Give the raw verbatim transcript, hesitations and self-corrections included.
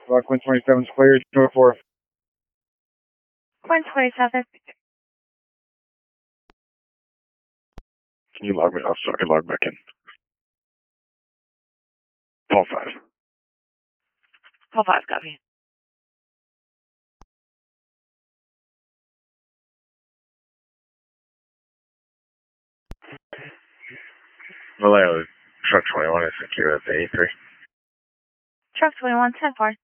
Block one twenty-seven is cleared, two oh four. one twenty-seven. Can you log me off so I can log back in? Paul five. Paul five, copy. Vallejo, truck twenty-one is secure at the A three. Truck twenty-one, ten four.